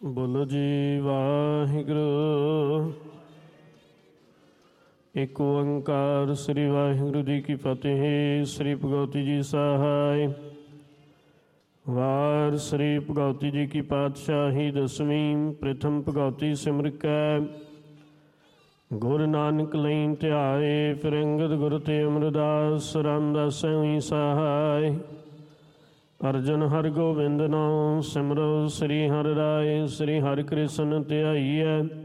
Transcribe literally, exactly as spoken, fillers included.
ਬੋਲੋ ਜੀ ਵਾਹਿਗੁਰੂ। ਇੱਕ ਓੰਕਾਰ ਸ੍ਰੀ ਵਾਹਿਗੁਰੂ ਜੀ ਕੀ ਫਤਿਹ। ਸ੍ਰੀ ਭਗਵਤੀ ਜੀ ਸਹਾਇ। ਵਾਰ ਸ੍ਰੀ ਭਗਵਤੀ ਜੀ ਕੀ ਪਾਤਸ਼ਾਹੀ ਦਸਵੀਂ। ਪ੍ਰਥਮ ਭਗਵਤੀ ਸਿਮਰ ਕੈ ਗੁਰੂ ਨਾਨਕ ਲਈ ਧਿਆਏ। ਫਿਰ ਅੰਗਦ ਗੁਰੂ ਤੇ ਅਮਰਦਾਸ ਰਾਮਦਾਸੈ ਹੋਈ ਸਹਾਇ। ਅਰਜਨ ਹਰਿ ਗੋਬਿੰਦ ਨਾਮ ਸਿਮਰੋ। ਸ੍ਰੀ ਹਰਿ ਰਾਏ ਸ੍ਰੀ ਹਰਿ ਕ੍ਰਿਸ਼ਨ ਧਿਆਈਐ।